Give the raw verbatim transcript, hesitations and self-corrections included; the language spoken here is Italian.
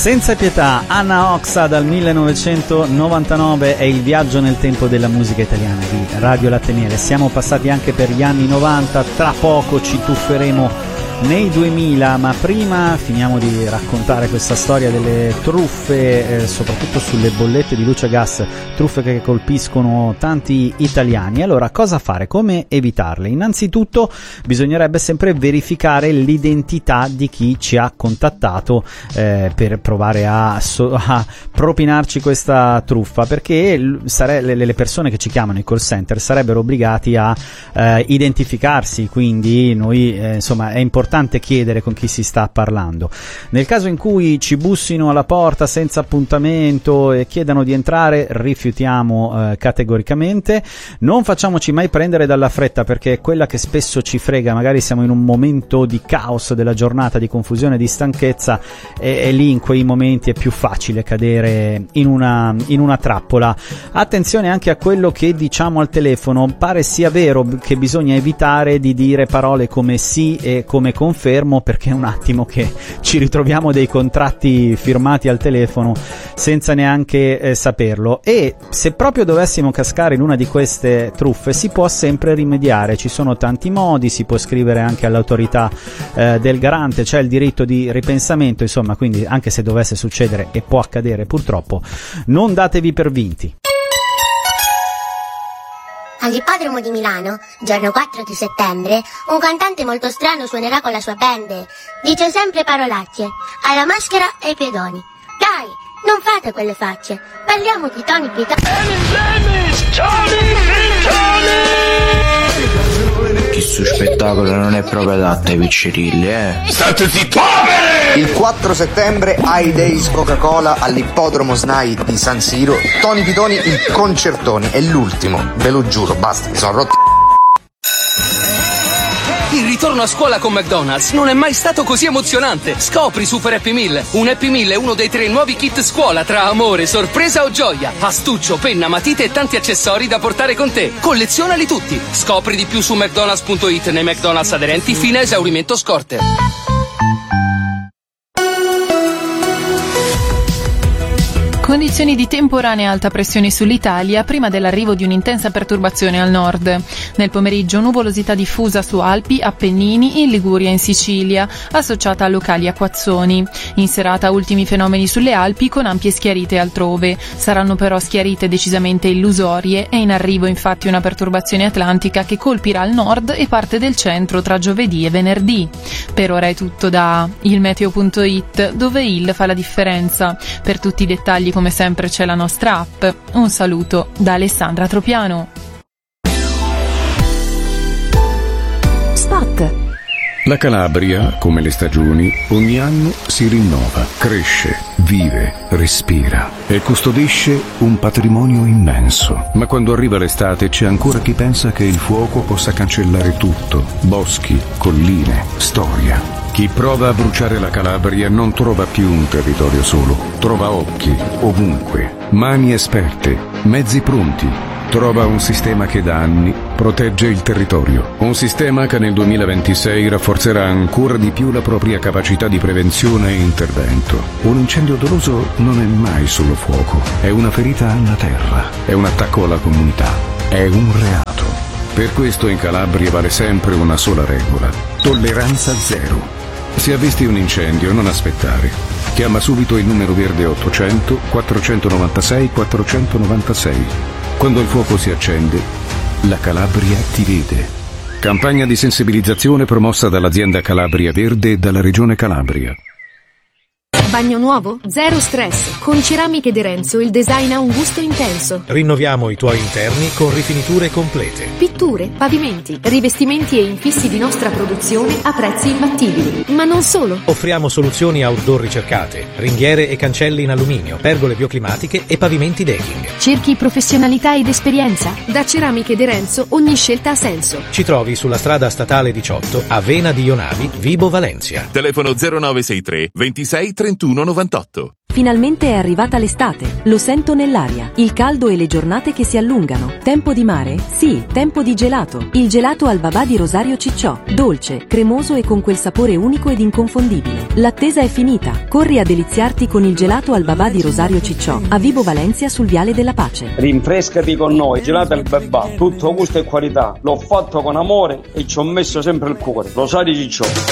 Senza pietà, Anna Oxa dal millenovecentonovantanove è il viaggio nel tempo della musica italiana di Radio Latte e Miele. Siamo passati anche per gli anni novanta, tra poco ci tufferemo nei duemila, ma prima finiamo di raccontare questa storia delle truffe, eh, soprattutto sulle bollette di luce e gas, truffe che colpiscono tanti italiani. Allora, cosa fare? Come evitarle? Innanzitutto bisognerebbe sempre verificare l'identità di chi ci ha contattato eh, per provare a, so, a propinarci questa truffa, perché sare- le persone che ci chiamano, i call center, sarebbero obbligati a eh, identificarsi, quindi noi eh, insomma è importante chiedere con chi si sta parlando. Nel caso in cui ci bussino alla porta senza appuntamento e chiedano di entrare, rifiutiamo eh, categoricamente. Non facciamoci mai prendere dalla fretta, perché è quella che spesso ci frega. Magari siamo in un momento di caos della giornata, di confusione, di stanchezza, e, e lì in quei momenti è più facile cadere in una, in una trappola. Attenzione anche a quello che diciamo al telefono. Pare sia vero che bisogna evitare di dire parole come sì e come confermo, perché è un attimo che ci ritroviamo dei contratti firmati al telefono senza neanche eh, saperlo. E se proprio dovessimo cascare in una di queste truffe, si può sempre rimediare. Ci sono tanti modi, si può scrivere anche all'autorità eh, del garante, c'è il diritto di ripensamento, insomma, quindi anche se dovesse succedere, e può accadere purtroppo, non datevi per vinti. All'ippodromo di Milano, giorno quattro di settembre, un cantante molto strano suonerà con la sua band. Dice sempre parolacce, alla maschera e ai pedoni. Dai, non fate quelle facce, parliamo di Tony Pitani. Questo spettacolo non è proprio adatto ai piccirilli, eh. State zitti, poveri! Il quattro settembre ai Days Coca-Cola all'ippodromo S N A I di San Siro, Tony Pitoni il concertone, è l'ultimo, ve lo giuro, basta, mi sono rotti. Il ritorno a scuola con McDonald's non è mai stato così emozionante. Scopri Super Happy Meal. Un Happy Meal è uno dei tre nuovi kit scuola tra amore, sorpresa o gioia. Astuccio, penna, matite e tanti accessori da portare con te. Collezionali tutti. Scopri di più su mcdonalds punto it nei McDonald's aderenti fino a esaurimento scorte. Condizioni di temporanea alta pressione sull'Italia prima dell'arrivo di un'intensa perturbazione al nord. Nel pomeriggio nuvolosità diffusa su Alpi, Appennini, in Liguria e in Sicilia, associata a locali acquazzoni. In serata ultimi fenomeni sulle Alpi con ampie schiarite altrove. Saranno però schiarite decisamente illusorie. È in arrivo infatti una perturbazione atlantica che colpirà il nord e parte del centro tra giovedì e venerdì. Per ora è tutto da il meteo punto it, dove il fa la differenza. Per tutti i dettagli come sempre c'è la nostra app. Un saluto da Alessandra Tropiano. Spot. La Calabria, come le stagioni, ogni anno si rinnova, cresce, vive, respira e custodisce un patrimonio immenso. Ma quando arriva l'estate c'è ancora chi pensa che il fuoco possa cancellare tutto: boschi, colline, storia. Chi prova a bruciare la Calabria non trova più un territorio solo, trova occhi ovunque, mani esperte, mezzi pronti. Trova un sistema che da anni protegge il territorio. Un sistema che nel duemilaventisei rafforzerà ancora di più la propria capacità di prevenzione e intervento. Un incendio doloso non è mai solo fuoco, è una ferita alla terra, è un attacco alla comunità, è un reato. Per questo in Calabria vale sempre una sola regola: tolleranza zero. Se avvisti un incendio, non aspettare. Chiama subito il numero verde ottocento quattrocentonovantasei quattrocentonovantasei. Quando il fuoco si accende, la Calabria ti vede. Campagna di sensibilizzazione promossa dall'azienda Calabria Verde e dalla Regione Calabria. Bagno nuovo? Zero stress. Con Ceramiche De Renzo il design ha un gusto intenso. Rinnoviamo i tuoi interni con rifiniture complete. Pitture, pavimenti, rivestimenti e infissi di nostra produzione a prezzi imbattibili. Ma non solo. Offriamo soluzioni outdoor ricercate, ringhiere e cancelli in alluminio, pergole bioclimatiche e pavimenti decking. Cerchi professionalità ed esperienza? Da Ceramiche De Renzo ogni scelta ha senso. Ci trovi sulla strada statale diciotto a Vena di Ionavi, Vibo Valencia. Telefono zero nove sei tre ventisei trentuno trentuno novantotto. Finalmente è arrivata l'estate, lo sento nell'aria, il caldo e le giornate che si allungano. Tempo di mare? Sì, tempo di gelato. Il gelato al babà di Rosario Cicciò, dolce, cremoso e con quel sapore unico ed inconfondibile. L'attesa è finita, corri a deliziarti con il gelato al babà di Rosario Cicciò, a Vibo Valencia sul Viale della Pace. Rinfrescati con noi, gelato al babà, tutto gusto e qualità. L'ho fatto con amore e ci ho messo sempre il cuore. Rosario Cicciò.